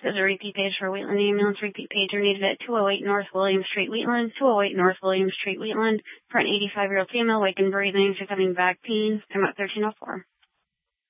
There's a repeat page for Wheatland Ambulance. Repeat page are needed at 208 North William Street, Wheatland. 208 North William Street, Wheatland. For an 85-year-old female, awake and breathing, she's having back pain. I'm at 1304.